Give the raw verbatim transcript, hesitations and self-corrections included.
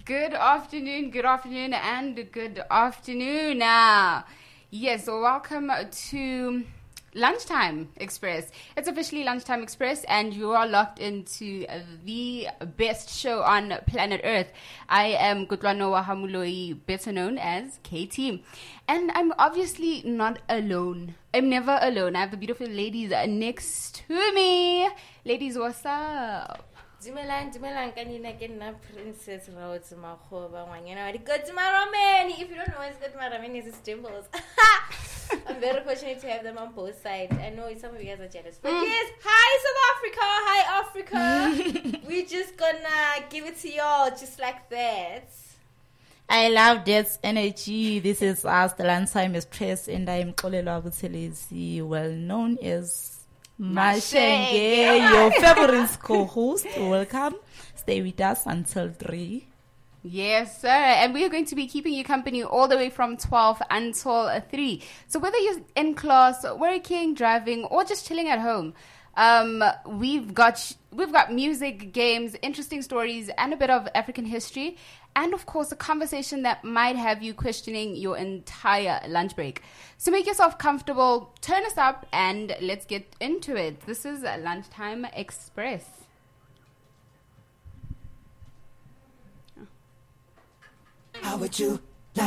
Good afternoon, good afternoon, and good afternoon. Uh, yes, so welcome to Lunchtime Express. It's officially Lunchtime Express, and you are locked into the best show on planet Earth. I am Kutlwano Wahamuloi, better known as K T. And I'm obviously not alone. I'm never alone. I have the beautiful ladies next to me. Ladies, what's up? Dumelang, dumelang, kanina ke nna Princess Raotse Makgoba ngwanyana wa Dikotsi Marameni. If you don't know what Dikotsi Marameni is, it's dimples. I'm very fortunate to have them on both sides. I know some of you guys are jealous, but mm. yes, hi South Africa, hi Africa. We're just gonna give it to y'all just like that. I love that energy. This is us, the Lunchtime Express, and I'm Kolelo Abuthelezi, well known as Mashenge, your favorite co-host. Welcome. Stay with us until three. Yes, sir. And we are going to be keeping you company all the way from twelve until three. So whether you're in class, working, driving, or just chilling at home, um, we've got we've got music, games, interesting stories, and a bit of African history. And, of course, a conversation that might have you questioning your entire lunch break. So make yourself comfortable, turn us up, and let's get into it. This is Lunchtime Express. How would you